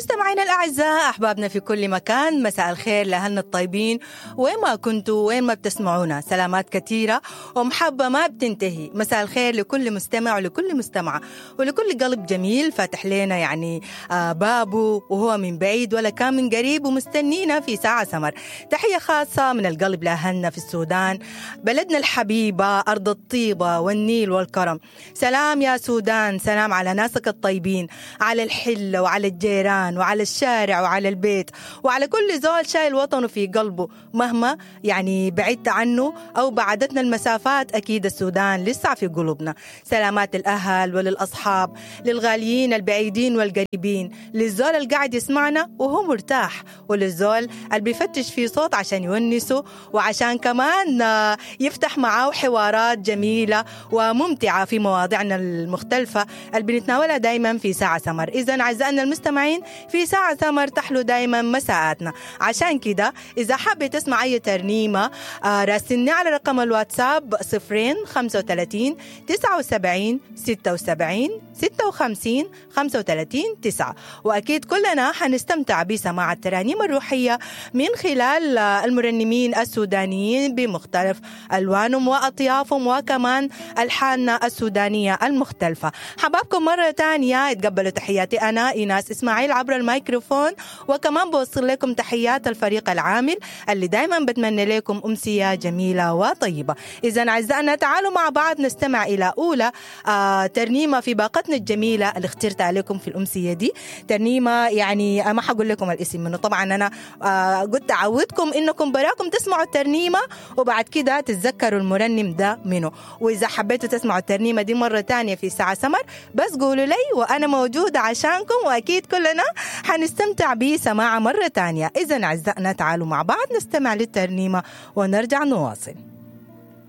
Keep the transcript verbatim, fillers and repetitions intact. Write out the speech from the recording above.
مستمعينا الأعزاء، أحبابنا في كل مكان، مساء الخير لأهلنا الطيبين وين ما كنتوا وين ما بتسمعونا. سلامات كثيرة ومحبة ما بتنتهي. مساء الخير لكل مستمع ولكل مستمعة ولكل قلب جميل فاتح لنا يعني آه بابه وهو من بعيد ولا كان من قريب ومستنينا في ساعة سمر. تحية خاصة من القلب لأهلنا في السودان، بلدنا الحبيبة، أرض الطيبة والنيل والكرم. سلام يا سودان، سلام على ناسك الطيبين، على الحلة وعلى الجيران وعلى الشارع وعلى البيت وعلى كل زول شايل وطنه في قلبه مهما يعني بعدت عنه أو بعدتنا المسافات. أكيد السودان لسه في قلوبنا. سلامات الأهل وللأصحاب، للغاليين البعيدين والقريبين، للزول اللي قاعد يسمعنا وهو مرتاح، وللزول اللي بيفتش في صوت عشان يونسه وعشان كمان يفتح معاه حوارات جميلة وممتعة في مواضيعنا المختلفة اللي بنتناولها دايما في ساعة سمر. إذن أعزائنا المستمعين، في ساعة سمر تحلو دايما مساءاتنا. عشان كده إذا حابة تسمع أي ترنيمة آه راسلني على رقم الواتساب صفرين خمسة وثلاثين تسعة وسبعين ستة وسبعين ستة وخمسين خمسة وثلاثين تسعة. وأكيد كلنا حنستمتع بسماع الترانيم الروحية من خلال المرنمين السودانيين بمختلف ألوانهم وأطيافهم وكمان ألحاننا السودانية المختلفة. حبابكم مرة تانية يتقبلوا تحياتي أنا إيناس إسماعيل عبر الميكروفون، وكمان بوصل لكم تحيات الفريق العامل اللي دايما بتمنى لكم أمسية جميلة وطيبة. إذن أعزائنا تعالوا مع بعض نستمع إلى أولى آه ترنيمة في باقتنا الجميلة اللي اخترتها لكم في الأمسية دي. ترنيمة يعني ما حقول لكم الاسم منه طبعا، أنا آه قلت أعودكم إنكم براكم تسمعوا الترنيمة وبعد كده تتذكروا المرنم ده منه. وإذا حبيتوا تسمعوا الترنيمة دي مرة تانية في ساعة سمر بس قولوا لي وأنا موجودة عشانكم، وأكيد كلنا حنستمتع بسماعة مرة تانية. إذن أعزائنا تعالوا مع بعض نستمع للترنيمة ونرجع نواصل.